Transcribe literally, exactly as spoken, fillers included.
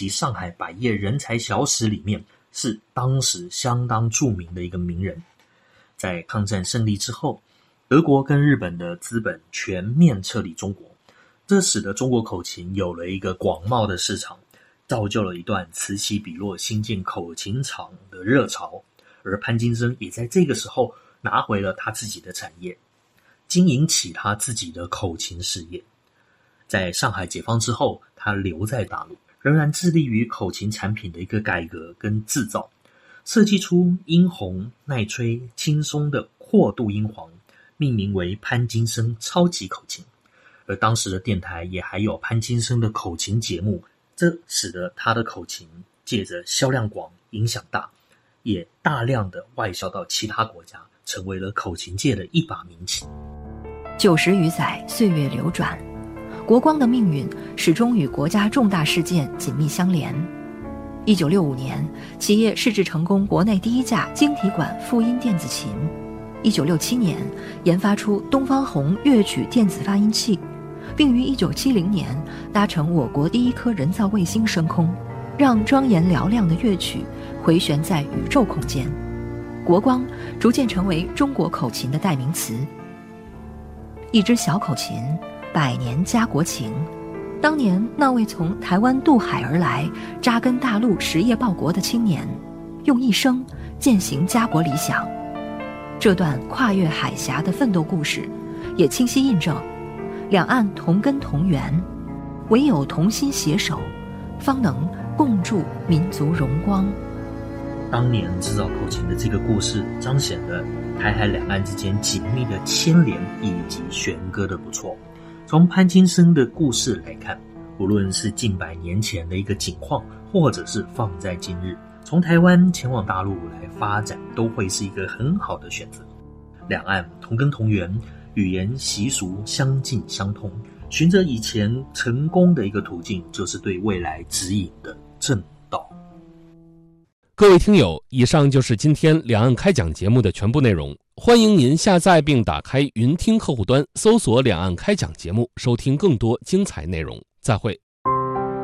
及上海百业人才小史里面，是当时相当著名的一个名人。在抗战胜利之后，德国跟日本的资本全面撤离中国，这使得中国口琴有了一个广袤的市场，造就了一段此起彼落新建口琴厂的热潮。而潘金生也在这个时候拿回了他自己的产业，经营起他自己的口琴事业。在上海解放之后，他留在大陆，仍然致力于口琴产品的一个改革跟制造，设计出音红、耐吹、轻松的阔度音簧，命名为潘金生超级口琴。而当时的电台也还有潘金生的口琴节目，这使得他的口琴借着销量广、影响大，也大量的外销到其他国家，成为了口琴界的一把名琴。 九十余载，岁月流转，国光的命运始终与国家重大事件紧密相连。一九六五年，企业试制成功国内第一架晶体管复音电子琴。一九六七年，研发出东方红乐曲电子发音器，并于一九七零年搭乘我国第一颗人造卫星升空，让庄严嘹亮的乐曲回旋在宇宙空间。国光逐渐成为中国口琴的代名词。一支小口琴，百年家国情。当年那位从台湾渡海而来，扎根大陆实业报国的青年，用一生践行家国理想。这段跨越海峡的奋斗故事，也清晰印证，两岸同根同源，唯有同心携手，方能共筑民族荣光。 当年制造口琴的这个故事，彰显了台海两岸之间紧密的牵连以及弦歌的不错。从潘金生的故事来看，无论是近百年前的一个景况，或者是放在今日，从台湾前往大陆来发展，都会是一个很好的选择。两岸同根同源，语言习俗相近相通，循着以前成功的一个途径，就是对未来指引的正道。 各位听友，以上就是今天两岸开讲节目的全部内容。欢迎您下载并打开云听客户端，搜索两岸开讲节目，收听更多精彩内容。再会。